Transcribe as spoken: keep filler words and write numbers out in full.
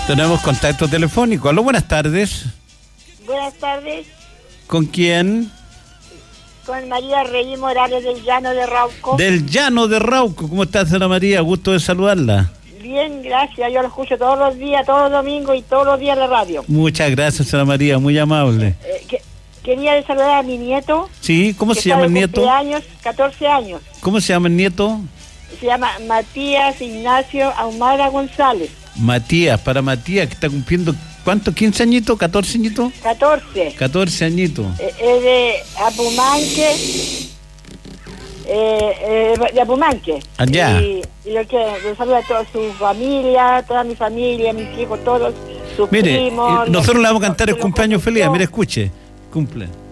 Tenemos contacto telefónico. Aló, buenas tardes. Buenas tardes. ¿Con quién? Con María Reyes Morales del Llano de Rauco. Del Llano de Rauco. ¿Cómo está, señora María? Gusto de saludarla. Bien, gracias. Yo lo escucho todos los días, todos los domingos y todos los días en la radio. Muchas gracias, señora María. Muy amable. Eh, que, quería saludar a mi nieto. Sí, ¿cómo se está llama de el nieto? cumpleaños, catorce años. ¿Cómo se llama el nieto? Se llama Matías Ignacio Ahumada González. Matías, para Matías, que está cumpliendo, ¿cuánto? ¿quince añitos? ¿catorce añitos? catorce. catorce añitos. Eh, es de Apumanque. Eh, eh, de Apumanque. Allá. Y, y lo que le saluda a toda su familia, toda mi familia, mis hijos, todos sus Mire, primos. eh, nosotros los- le vamos a cantar el los cumpleaños feliz. conoció. Mire, escuche. Cumple.